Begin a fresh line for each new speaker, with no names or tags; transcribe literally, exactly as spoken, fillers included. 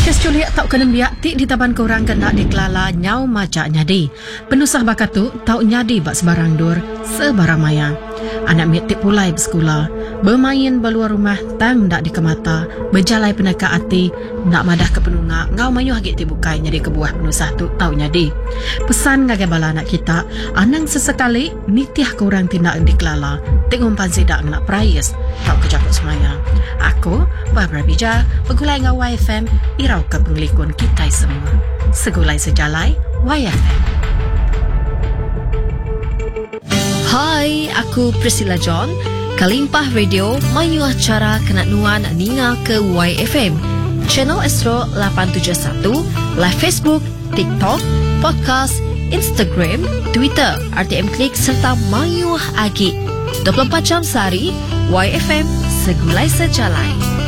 Kes culiak tak kena biak ti di taban korang kena dikelala nyau macak nyadi. Penusah bakatu tau nyadi bak sebarang dur sebarang maya. Anak miat tik pulai bersekolah, bermain beluar rumah tang dak di kemata, berjalai peneka ati, nak madah ke penunga, ngau mayuh hagit ti bukai nyadi kebuah penusah tu tau nyadi. Pesan ngagai bala anak kita, anang sesekali nitiah korang tindak dikelala, tik umpan sidak nak prayas, tau kejakut semaya. Aku, Barbara Bija, bergulai ngau Y F M, irau ke penglikun kita semua. Segulai sejalai, Y F M.
Hai, aku Priscilla John. Kalimpah Radio mayu acara kena nuan ninga ke Y F M. Channel Astro lapan tujuh satu, live Facebook, TikTok, podcast, Instagram, Twitter, R T M Klik serta mayu agi. dua puluh empat jam sehari, Y F M segulai sejalai.